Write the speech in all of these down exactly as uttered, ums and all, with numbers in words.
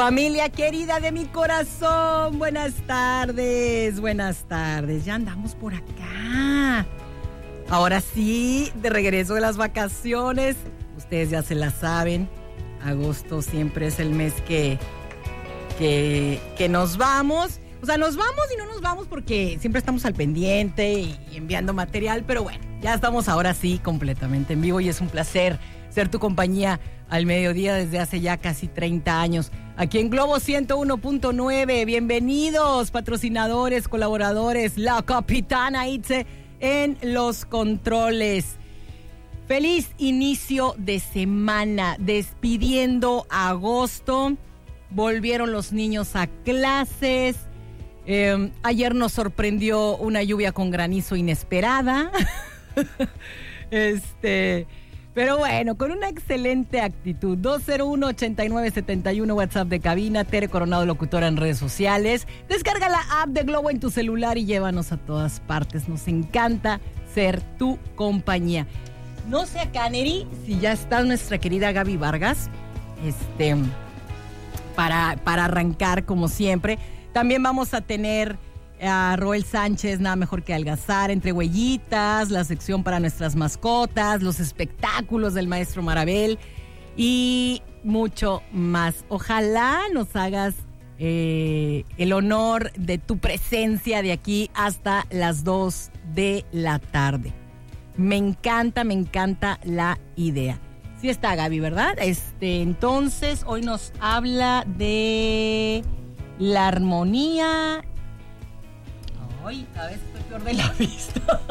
Familia querida de mi corazón, buenas tardes, buenas tardes. Ya andamos por acá. Ahora sí, de regreso de las vacaciones. Ustedes ya se la saben. Agosto siempre es el mes que, que, que nos vamos. O sea, nos vamos y no nos vamos porque siempre estamos al pendiente y enviando material. Pero bueno, ya estamos ahora sí completamente en vivo y es un placer ser tu compañía al mediodía desde hace ya casi treinta años. Aquí en Globo ciento uno punto nueve. Bienvenidos, patrocinadores, colaboradores, la Capitana Itze en los controles. Feliz inicio de semana, despidiendo agosto. Volvieron los niños a clases. Eh, ayer nos sorprendió una lluvia con granizo inesperada. este... Pero bueno, con una excelente actitud. dos cero uno, ochenta y nueve, setenta y uno, WhatsApp de cabina. Tere Coronado, locutora en redes sociales. Descarga la app de Globo en tu celular y llévanos a todas partes. Nos encanta ser tu compañía. No sé acá, Neri, si ya está nuestra querida Gaby Vargas. Este, para, para arrancar, como siempre. También vamos a tener a Roel Sánchez, nada mejor que algazar, entre huellitas, la sección para nuestras mascotas, los espectáculos del maestro Marabel y mucho más. Ojalá nos hagas eh, el honor de tu presencia de aquí hasta las dos de la tarde. Me encanta, me encanta la idea. Sí está Gaby, ¿verdad? Este, entonces, hoy nos habla de la armonía. Ay, cada vez estoy peor de la vista.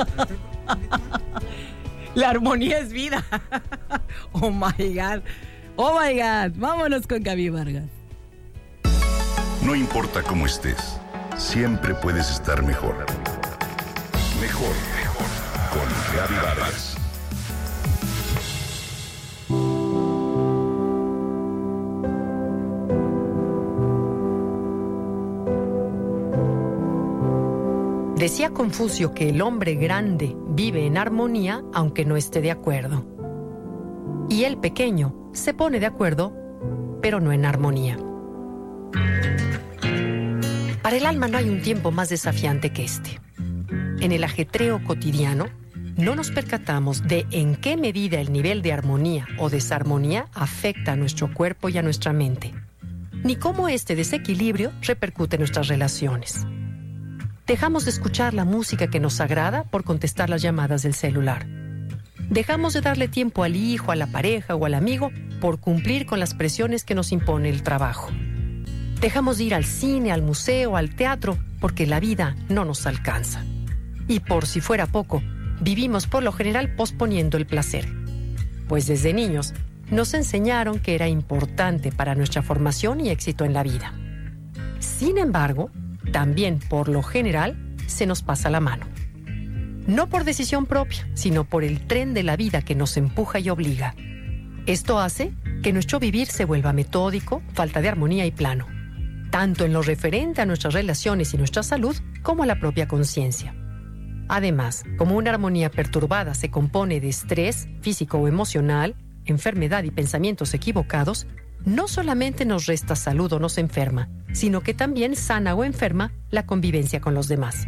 La armonía es vida. Oh my God. Oh my God. Vámonos con Gaby Vargas. No importa cómo estés, siempre puedes estar mejor. Mejor, mejor. Con Gaby Vargas. Decía Confucio que el hombre grande vive en armonía aunque no esté de acuerdo. Y el pequeño se pone de acuerdo, pero no en armonía. Para el alma no hay un tiempo más desafiante que este. En el ajetreo cotidiano, no nos percatamos de en qué medida el nivel de armonía o desarmonía afecta a nuestro cuerpo y a nuestra mente, ni cómo este desequilibrio repercute en nuestras relaciones. Dejamos de escuchar la música que nos agrada por contestar las llamadas del celular. Dejamos de darle tiempo al hijo, a la pareja o al amigo por cumplir con las presiones que nos impone el trabajo. Dejamos de ir al cine, al museo, al teatro, porque la vida no nos alcanza. Y por si fuera poco, vivimos por lo general posponiendo el placer. Pues desde niños nos enseñaron que era importante para nuestra formación y éxito en la vida. Sin embargo, también, por lo general, se nos pasa la mano. No por decisión propia, sino por el tren de la vida que nos empuja y obliga. Esto hace que nuestro vivir se vuelva metódico, falta de armonía y plano, tanto en lo referente a nuestras relaciones y nuestra salud, como a la propia conciencia. Además, como una armonía perturbada se compone de estrés físico o emocional, enfermedad y pensamientos equivocados, no solamente nos resta salud o nos enferma, sino que también sana o enferma la convivencia con los demás.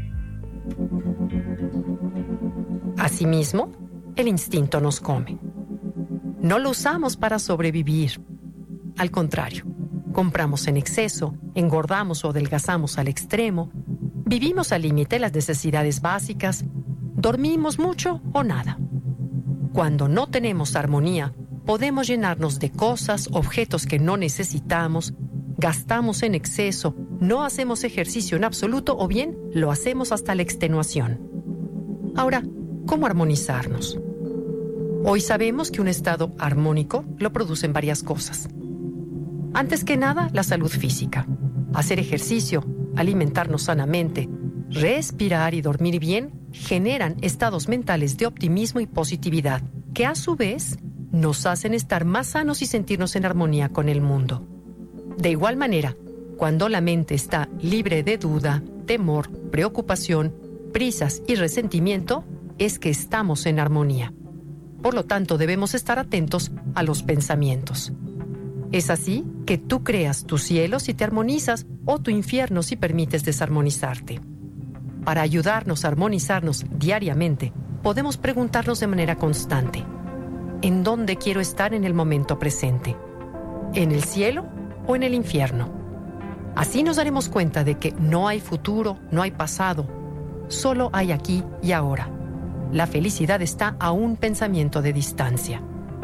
Asimismo, el instinto nos come. No lo usamos para sobrevivir. Al contrario, compramos en exceso, engordamos o adelgazamos al extremo, vivimos al límite las necesidades básicas, dormimos mucho o nada. Cuando no tenemos armonía, podemos llenarnos de cosas, objetos que no necesitamos, gastamos en exceso, no hacemos ejercicio en absoluto o bien lo hacemos hasta la extenuación. Ahora, ¿cómo armonizarnos? Hoy sabemos que un estado armónico lo producen varias cosas. Antes que nada, la salud física. Hacer ejercicio, alimentarnos sanamente, respirar y dormir bien generan estados mentales de optimismo y positividad, que a su vez nos hacen estar más sanos y sentirnos en armonía con el mundo. De igual manera, cuando la mente está libre de duda, temor, preocupación, prisas y resentimiento, es que estamos en armonía. Por lo tanto, debemos estar atentos a los pensamientos. Es así que tú creas tu cielo si te armonizas o tu infierno si permites desarmonizarte. Para ayudarnos a armonizarnos diariamente, podemos preguntarnos de manera constante: ¿en dónde quiero estar en el momento presente? ¿En el cielo o en el infierno? Así nos daremos cuenta de que no hay futuro, no hay pasado, solo hay aquí y ahora. La felicidad está a un pensamiento de distancia.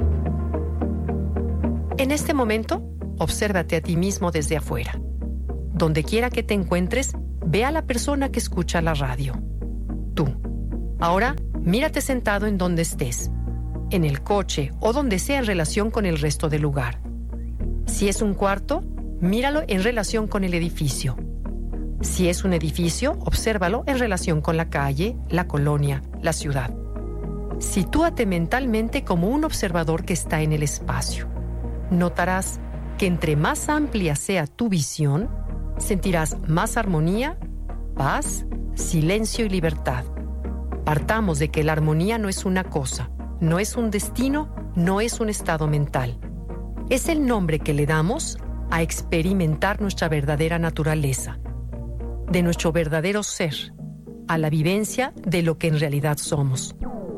En este momento, obsérvate a ti mismo desde afuera. Donde quiera que te encuentres, ve a la persona que escucha la radio. Tú. Ahora, mírate sentado en donde estés, en el coche o donde sea en relación con el resto del lugar. Si es un cuarto, míralo en relación con el edificio. Si es un edificio, obsérvalo en relación con la calle, la colonia, la ciudad. Sitúate mentalmente como un observador que está en el espacio. Notarás que entre más amplia sea tu visión, sentirás más armonía, paz, silencio y libertad. Partamos de que la armonía no es una cosa, no es un destino, no es un estado mental. Es el nombre que le damos a experimentar nuestra verdadera naturaleza, de nuestro verdadero ser, a la vivencia de lo que en realidad somos.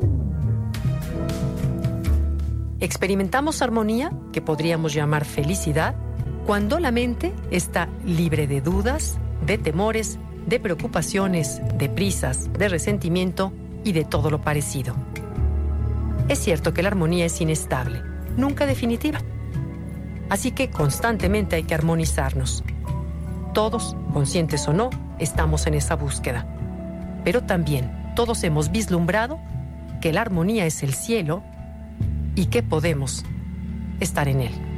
Experimentamos armonía, que podríamos llamar felicidad, cuando la mente está libre de dudas, de temores, de preocupaciones, de prisas, de resentimiento y de todo lo parecido. Es cierto que la armonía es inestable, nunca definitiva. Así que constantemente hay que armonizarnos. Todos, conscientes o no, estamos en esa búsqueda. Pero también todos hemos vislumbrado que la armonía es el cielo y que podemos estar en él.